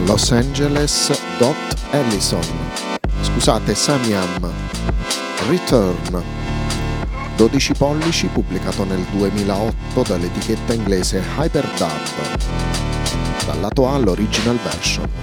Los Angeles Dot Ellison, scusate, Samiam, Return, 12 pollici, pubblicato nel 2008 dall'etichetta inglese Hyperdub, dal lato A l'original version.